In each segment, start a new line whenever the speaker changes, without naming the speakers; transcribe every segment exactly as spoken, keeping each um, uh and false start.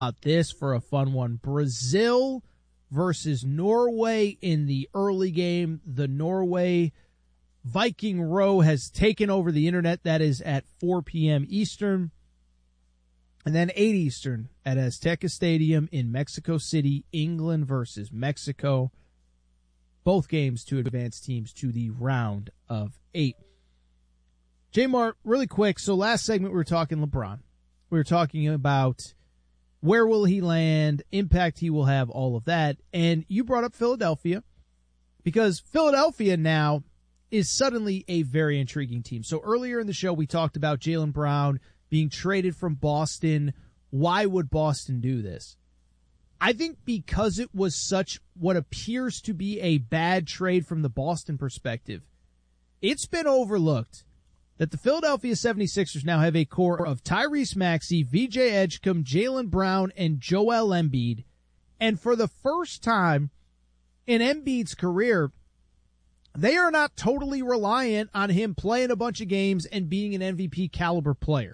this for a fun one. Brazil versus Norway in the early game. The Norway Viking Row has taken over the internet. That is at four p.m. Eastern. And then eight Eastern at Azteca Stadium in Mexico City, England versus Mexico. Both games to advance teams to the round of eight. J-Mart, really quick. So last segment we were talking LeBron. We were talking about where will he land, impact he will have, all of that. And you brought up Philadelphia because Philadelphia now is suddenly a very intriguing team. So earlier in the show, we talked about Jaylen Brown being traded from Boston. Why would Boston do this? I think because it was such what appears to be a bad trade from the Boston perspective, it's been overlooked that the Philadelphia seventy-sixers now have a core of Tyrese Maxey, V J Edgecombe, Jaylen Brown, and Joel Embiid. And for the first time in Embiid's career, they are not totally reliant on him playing a bunch of games and being an M V P caliber player.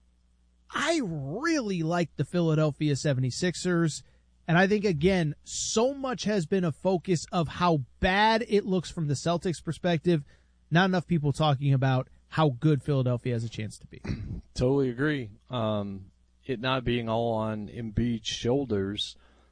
I really like the Philadelphia seventy-sixers, and I think, again, so much has been a focus of how bad it looks from the Celtics perspective. Not enough people talking about how good Philadelphia has a chance to be.
Totally agree. Um, it not being all on Embiid's shoulders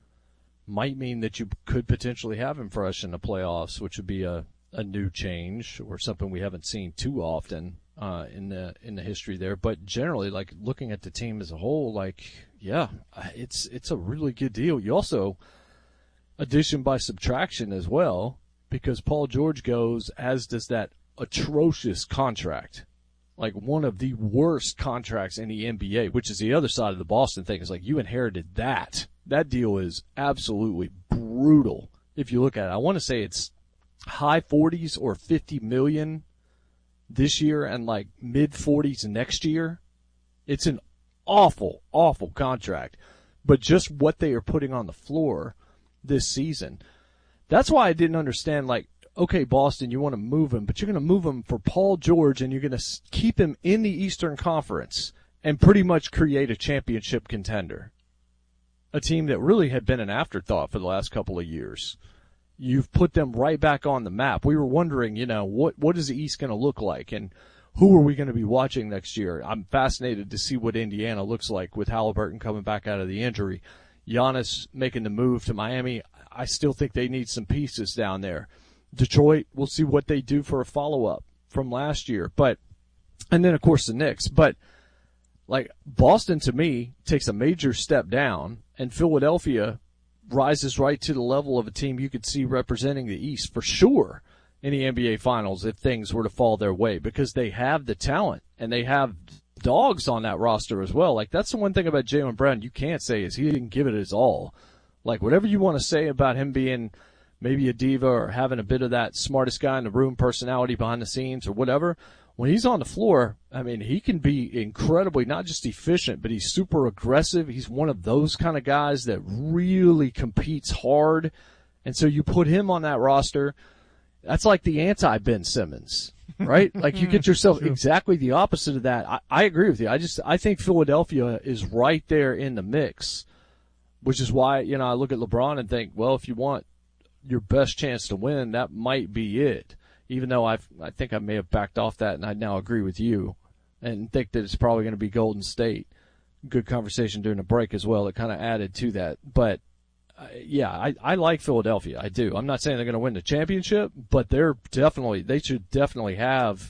might mean that you could potentially have him fresh in the playoffs, which would be a, a new change or something we haven't seen too often uh, in the in the history there. But generally, like looking at the team as a whole, like yeah, it's it's a really good deal. You also addition by subtraction as well, because Paul George goes, as does that atrocious contract, like one of the worst contracts in the N B A, which is the other side of the Boston thing. It's like you inherited that. That deal is absolutely brutal. If you look at it, I want to say it's high forties or fifty million this year and like mid forties next year. It's an awful, awful contract. But just what they are putting on the floor this season, that's why I didn't understand, like, okay, Boston, you want to move him, but you're going to move him for Paul George, and you're going to keep him in the Eastern Conference and pretty much create a championship contender, a team that really had been an afterthought for the last couple of years. You've put them right back on the map. We were wondering, you know, what what is the East going to look like, and who are we going to be watching next year? I'm fascinated to see what Indiana looks like with Halliburton coming back out of the injury. Giannis making the move to Miami. I still think they need some pieces down there. Detroit, we'll see what they do for a follow-up from last year. But, and then, of course, the Knicks. But, like, Boston, to me, takes a major step down, and Philadelphia rises right to the level of a team you could see representing the East for sure in the N B A Finals if things were to fall their way, because they have the talent, and they have dogs on that roster as well. Like, that's the one thing about Jaylen Brown you can't say is he didn't give it his all. Like, whatever you want to say about him being maybe a diva or having a bit of that smartest guy in the room personality behind the scenes or whatever, when he's on the floor, I mean, he can be incredibly not just efficient, but he's super aggressive. He's one of those kind of guys that really competes hard. And so you put him on that roster, that's like the anti-Ben Simmons, right? Like you get yourself exactly the opposite of that. I, I agree with you. I just I think Philadelphia is right there in the mix, which is why, you know, I look at LeBron and think, well, if you want your best chance to win, that might be it. Even though I I think I may have backed off that, and I now agree with you and think that it's probably going to be Golden State. Good conversation during the break as well that kind of added to that. But, uh, yeah, I, I like Philadelphia. I do. I'm not saying they're going to win the championship, but they're definitely they should definitely have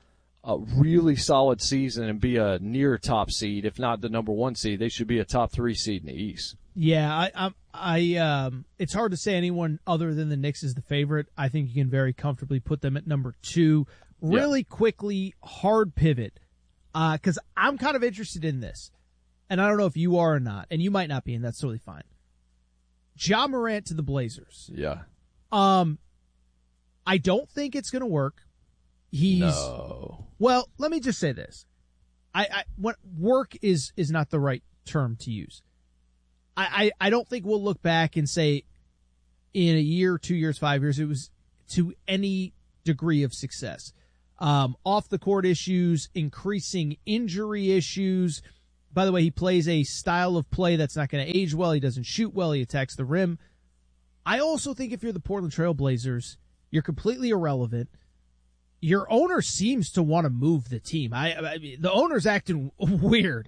a really solid season and be a near top seed, if not the number one seed. They should be a top three seed in the East.
Yeah, I, I, I, um, it's hard to say anyone other than the Knicks is the favorite. I think you can very comfortably put them at number two. Really yeah. quickly, hard pivot, uh, because I'm kind of interested in this, and I don't know if you are or not, and you might not be, and that's totally fine. Ja Morant to the Blazers.
Yeah.
Um, I don't think it's going to work. He's
no.
Well, let me just say this: I, I, what work is is not the right term to use. I, I, I don't think we'll look back and say in a year, two years, five years, it was to any degree of success. Um, off the court issues, increasing injury issues, By the way, he plays a style of play that's not going to age well. He doesn't shoot well. He attacks the rim. I also think if you're the Portland Trail Blazers, you're completely irrelevant. Your owner seems to want to move the team. I, I mean, the owner's acting weird.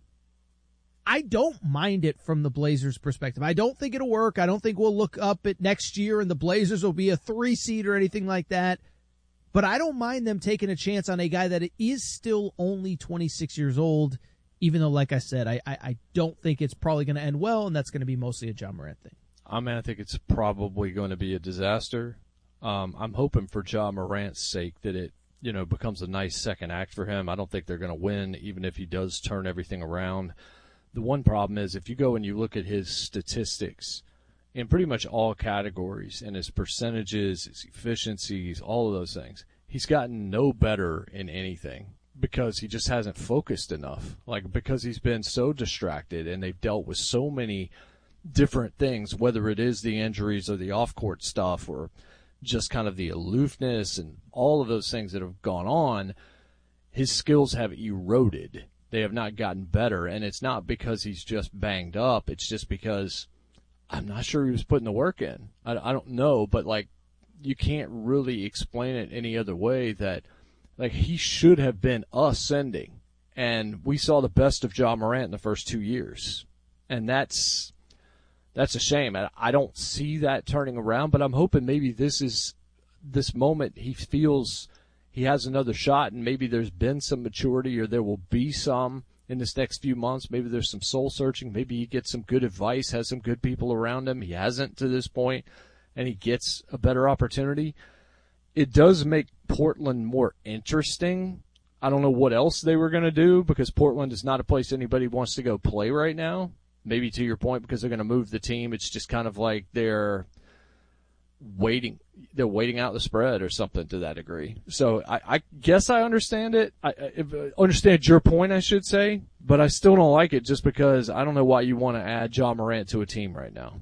I don't mind it from the Blazers' perspective. I don't think it'll work. I don't think we'll look up at next year and the Blazers will be a three seed or anything like that. But I don't mind them taking a chance on a guy that is still only twenty-six years old, even though, like I said, I, I, I don't think it's probably going to end well, and that's going to be mostly a Ja Morant thing.
I mean, I think it's probably going to be a disaster. Um, I'm hoping for Ja Morant's sake that it, you know, becomes a nice second act for him. I don't think they're going to win, even if he does turn everything around. The one problem is if you go and you look at his statistics in pretty much all categories and his percentages, his efficiencies, all of those things, he's gotten no better in anything because he just hasn't focused enough. Like, because he's been so distracted and they've dealt with so many different things, whether it is the injuries or the off-court stuff or just kind of the aloofness and all of those things that have gone on, his skills have eroded. They have not gotten better, and it's not because he's just banged up. It's just because I'm not sure he was putting the work in. I, I don't know, but, like, you can't really explain it any other way that, like, he should have been ascending, and we saw the best of Ja Morant in the first two years, and that's that's a shame. I, I don't see that turning around, but I'm hoping maybe this is this moment he feels – he has another shot, and maybe there's been some maturity, or there will be some in this next few months. Maybe there's some soul searching. Maybe he gets some good advice, has some good people around him. He hasn't to this point, and he gets a better opportunity. It does make Portland more interesting. I don't know what else they were going to do because Portland is not a place anybody wants to go play right now. Maybe to your point, because they're going to move the team. It's just kind of like they're waiting. They're waiting out the spread or something to that degree. So I, I guess I understand it. I, I understand your point, I should say, but I still don't like it just because I don't know why you want to add Ja Morant to a team right now.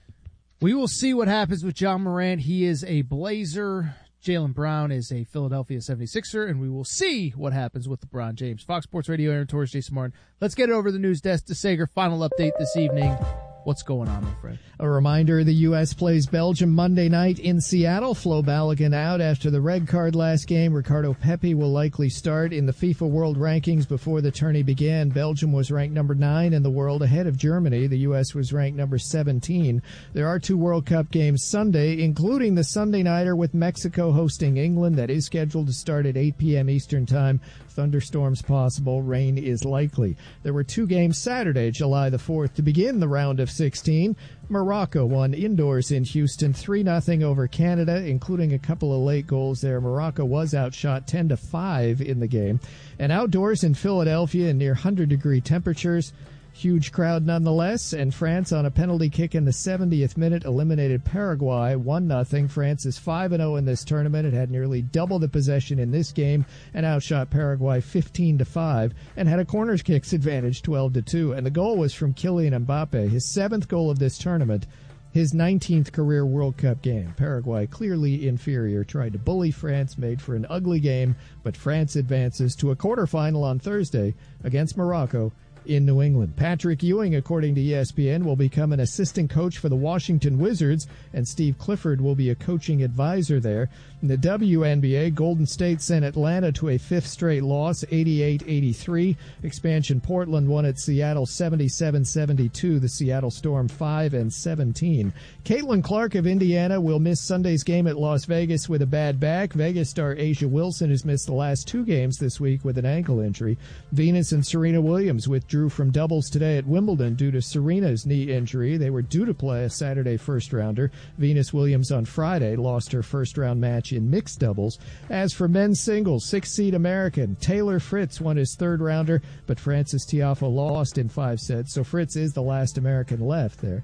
We will see what happens with Ja Morant. He is a Blazer. Jaylen Brown is a Philadelphia seventy-sixer, and we will see what happens with LeBron James. Fox Sports Radio, Aaron Torres, Jason Martin. Let's get it over to the news desk. DeSager, final update this evening. What's going on, my friend?
A reminder, the U S plays Belgium Monday night in Seattle. Flo Balogun out after the red card last game. Ricardo Pepi will likely start in the FIFA World Rankings before the tourney began. Belgium was ranked number nine in the world ahead of Germany. The U S was ranked number seventeen. There are two World Cup games Sunday, including the Sunday nighter with Mexico hosting England. That is scheduled to start at eight p.m. Eastern Time. Thunderstorms possible. Rain is likely. There were two games Saturday, July the fourth, to begin the round of sixteen. Morocco won indoors in Houston three nothing over Canada, including a couple of late goals there. Morocco was outshot ten to five in the game. And outdoors in Philadelphia in near one hundred degree temperatures. Huge crowd nonetheless, and France on a penalty kick in the seventieth minute eliminated Paraguay one nothing. France is five and oh in this tournament. It had nearly double the possession in this game and outshot Paraguay fifteen to five and had a corners kicks advantage twelve to two. And the goal was from Kylian Mbappe, his seventh goal of this tournament, his nineteenth career World Cup game. Paraguay, clearly inferior, tried to bully France, made for an ugly game, but France advances to a quarterfinal on Thursday against Morocco in New England. Patrick Ewing, according to E S P N, will become an assistant coach for the Washington Wizards, and Steve Clifford will be a coaching advisor there. In the W N B A, Golden State sent Atlanta to a fifth straight loss, eighty-eight eighty-three. Expansion Portland won at Seattle seventy-seven seventy-two. The Seattle Storm five and seventeen. Caitlin Clark of Indiana will miss Sunday's game at Las Vegas with a bad back. Vegas star Asia Wilson has missed the last two games this week with an ankle injury. Venus and Serena Williams withdrew from doubles today at Wimbledon due to Serena's knee injury. They were due to play a Saturday first-rounder. Venus Williams on Friday lost her first-round match in mixed doubles. As for men's singles, six-seed American Taylor Fritz won his third-rounder, but Francis Tiafoe lost in five sets, so Fritz is the last American left there.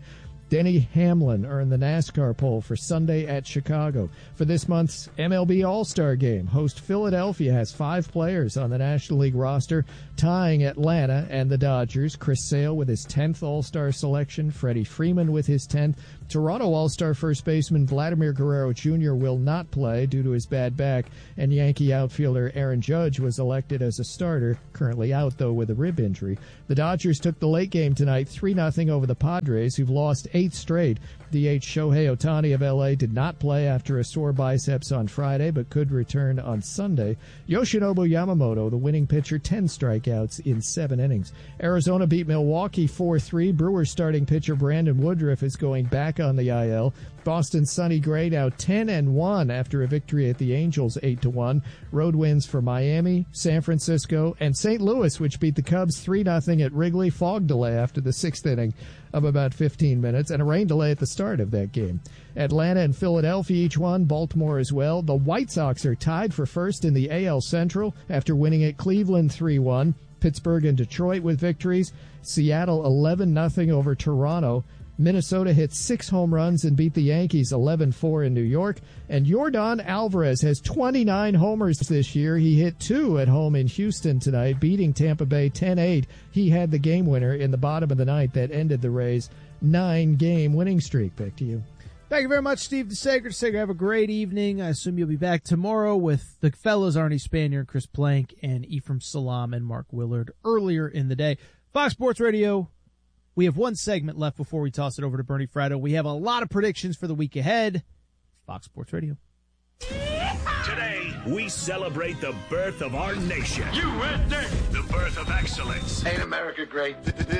Denny Hamlin earned the NASCAR pole for Sunday at Chicago. For this month's M L B All-Star Game, host Philadelphia has five players on the National League roster, tying Atlanta and the Dodgers. Chris Sale with his tenth All-Star selection, Freddie Freeman with his tenth. Toronto All-Star first baseman Vladimir Guerrero Junior will not play due to his bad back, and Yankee outfielder Aaron Judge was elected as a starter, currently out, though, with a rib injury. The Dodgers took the late game tonight three nothing over the Padres, who've lost eight straight. D H Shohei Ohtani of L A did not play after a sore biceps on Friday, but could return on Sunday. Yoshinobu Yamamoto, the winning pitcher, ten strikeouts in seven innings. Arizona beat Milwaukee four three. Brewers starting pitcher Brandon Woodruff is going back on the I L. Boston's Sonny Gray now ten and one after a victory at the Angels eight to one. Road wins for Miami, San Francisco, and Saint Louis, which beat the Cubs three nothing at Wrigley. Fog delay after the sixth inning of about fifteen minutes, and a rain delay at the start of that game. Atlanta and Philadelphia each won, Baltimore as well. The White Sox are tied for first in the A L Central after winning at Cleveland three one. Pittsburgh and Detroit with victories. Seattle eleven nothing over Toronto. Minnesota hit six home runs and beat the Yankees eleven four in New York. And Yordan Alvarez has twenty-nine homers this year. He hit two at home in Houston tonight, beating Tampa Bay ten eight. He had the game winner in the bottom of the ninth that ended the Rays' nine-game winning streak. Back to you.
Thank you very much, Steve DeSager. DeSager, have a great evening. I assume you'll be back tomorrow with the fellows Arnie Spanier, Chris Plank, and Ephraim Salam and Mark Willard earlier in the day. Fox Sports Radio. We have one segment left before we toss it over to Bernie Fratto. We have a lot of predictions for the week ahead. Fox Sports Radio.
Today, we celebrate the birth of our nation. U S A! The birth of excellence.
Ain't America great?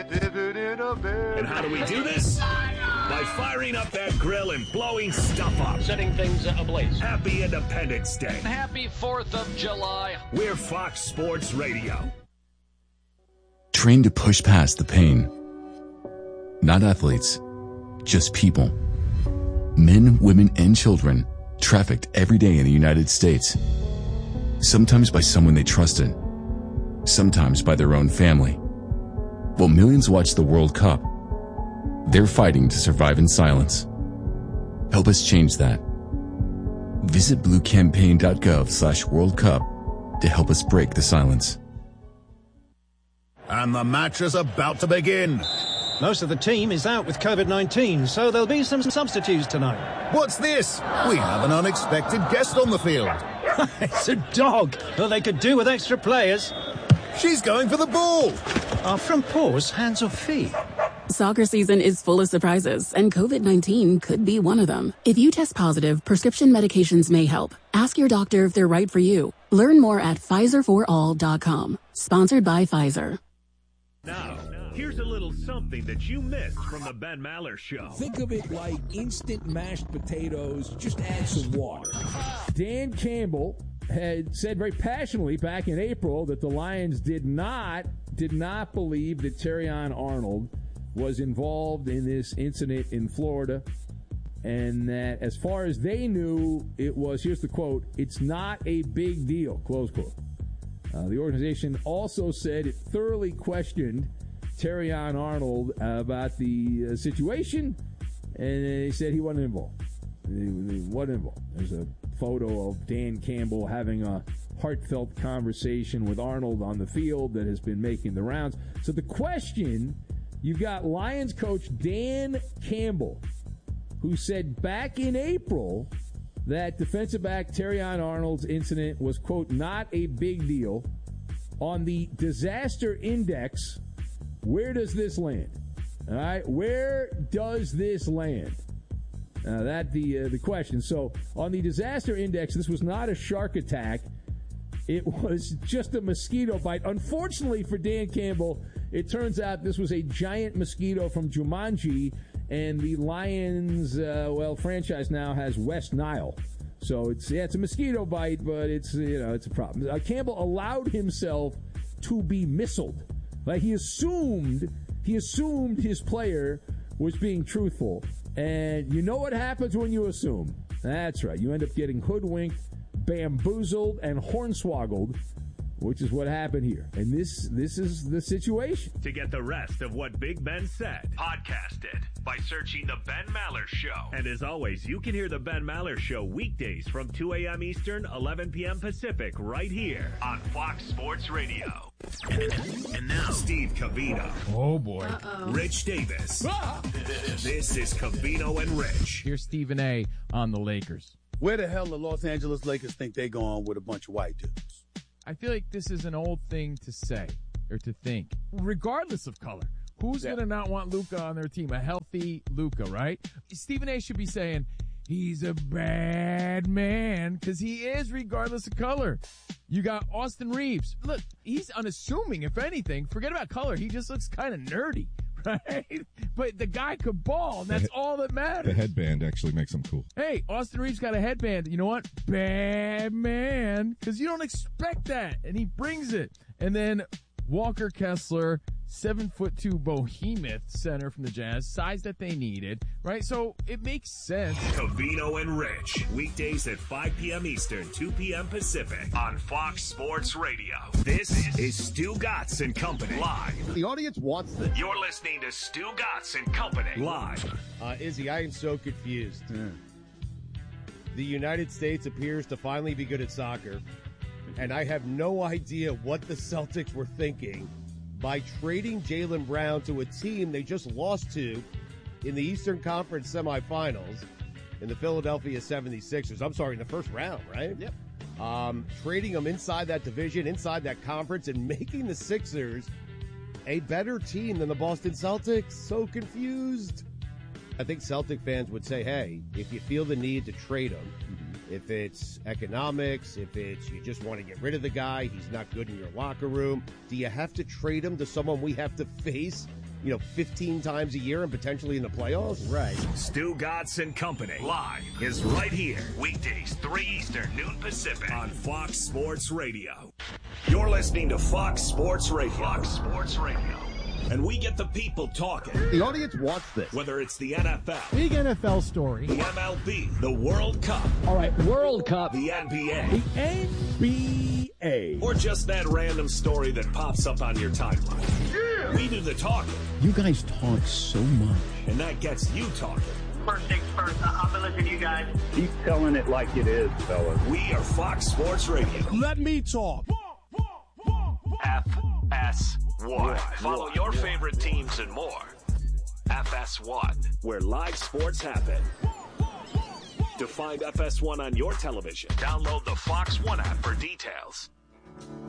And how do we do this? By firing up that grill and blowing stuff up.
Setting things ablaze.
Happy Independence Day.
Happy fourth of July.
We're Fox Sports Radio.
Trained to push past the pain. Not athletes, just people. Men, women, and children trafficked every day in the United States. Sometimes by someone they trusted, sometimes by their own family. While millions watch the World Cup, they're fighting to survive in silence. Help us change that. Visit bluecampaign.gov slash World Cup to help us break the silence.
And the match is about to begin.
Most of the team is out with COVID nineteen, so there'll be some substitutes tonight.
What's this? We have an unexpected guest on the field.
It's a dog. Well, they could do with extra players.
She's going for the ball.
Are front paws hands or feet?
Soccer season is full of surprises, and COVID nineteen could be one of them. If you test positive, prescription medications may help. Ask your doctor if they're right for you. Learn more at Pfizer for all dot com. Sponsored by Pfizer.
Now, here's a little something that you missed from the Ben Maller Show.
Think of it like instant mashed potatoes, just add some water.
Dan Campbell had said very passionately back in April that the Lions did not, did not believe that Terrion Arnold was involved in this incident in Florida, and that as far as they knew, it was, here's the quote, "It's not a big deal," close quote. Uh, the organization also said it thoroughly questioned Terrion Arnold uh, about the uh, situation, and they said he wasn't involved. He, he wasn't involved. There's a photo of Dan Campbell having a heartfelt conversation with Arnold on the field that has been making the rounds. So the question, you've got Lions coach Dan Campbell, who said back in April that defensive back Terrion Arnold's incident was, quote, not a big deal. On the disaster index, where does this land? All right, where does this land? Uh, that the uh, the question. So on the disaster index, this was not a shark attack. It was just a mosquito bite. Unfortunately for Dan Campbell, it turns out this was a giant mosquito from Jumanji, and the Lions, uh, well, franchise now has West Nile. So it's yeah, it's a mosquito bite, but it's you know it's a problem. Uh, Campbell allowed himself to be missiled. Like he assumed he assumed his player was being truthful. And you know what happens when you assume? That's right. You end up getting hoodwinked, bamboozled, and hornswoggled, which is what happened here. And this this is the situation.
To get the rest of what Big Ben said, podcast it by by searching The Ben Maller Show. And as always, you can hear The Ben Maller Show weekdays from two a.m. Eastern, eleven p.m. Pacific, right here on Fox Sports Radio. And now, Steve Covino.
Oh, boy.
Uh-oh.
Rich Davis.
Ah!
This is Covino and Rich.
Here's Stephen A. on the Lakers.
Where the hell the Los Angeles Lakers think they going with a bunch of white dudes?
I feel like this is an old thing to say or to think, regardless of color. Who's yeah. going to not want Luka on their team? A healthy Luka, right? Stephen A. should be saying, he's a bad man, because he is, regardless of color. You got Austin Reeves. Look, he's unassuming, if anything. Forget about color. He just looks kind of nerdy, right? But the guy could ball, and that's the, all that matters.
The headband actually makes him cool.
Hey, Austin Reeves got a headband. You know what? Bad man, because you don't expect that, and he brings it. And then Walker Kessler, seven foot two behemoth center from the Jazz, size that they needed, right? So it makes sense.
Covino and Rich, weekdays at five p.m. Eastern, two p.m. Pacific on Fox Sports Radio. This is Stu Gatz and Company live.
The audience wants this.
You're listening to Stu Gatz and Company live.
Uh, Izzy, I am so confused.
Mm.
The United States appears to finally be good at soccer, and I have no idea what the Celtics were thinking by trading Jaylen Brown to a team they just lost to in the Eastern Conference semifinals in the Philadelphia seventy-sixers. I'm sorry, in the first round, right?
Yep.
Um, trading them inside that division, inside that conference, and making the Sixers a better team than the Boston Celtics. So confused. I think Celtic fans would say, hey, if you feel the need to trade him, if it's economics, if it's you just want to get rid of the guy, he's not good in your locker room, do you have to trade him to someone we have to face, you know, fifteen times a year and potentially in the playoffs?
Right.
Stu Gatz and Company live is right here. Weekdays, three Eastern, noon Pacific on Fox Sports Radio. You're listening to Fox Sports Radio. Fox Sports Radio. And we get the people talking.
The audience wants this.
Whether it's the N F L.
Big N F L story.
The M L B. The World Cup.
All right, World Cup.
The N B A.
The N B A.
Or just that random story that pops up on your timeline. Yeah. We do the talking.
You guys talk so much.
And that gets you talking.
First things first, I've been listening to you guys.
Keep telling it like it is, fellas.
We are Fox Sports Radio.
Let me talk.
F S one. Follow your favorite teams and more. F S one, where live sports happen. To find F S one on your television, download the Fox One app for details.